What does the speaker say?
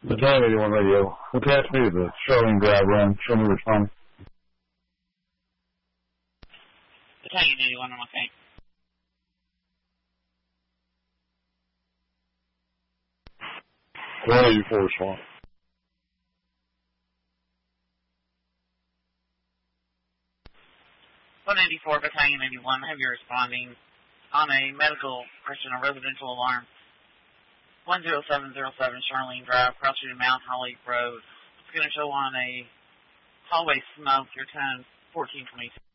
Battalion 81 radio. Attach me to the Charlene Drive run. Show me responding. Battalion 81, I'm okay. One 84 respond. 184, Battalion 81, have you responding on a medical question, a residential alarm. 10707 Charlene Drive, cross street Mount Holly Road. It's going to show on a hallway smoke, your time 1422.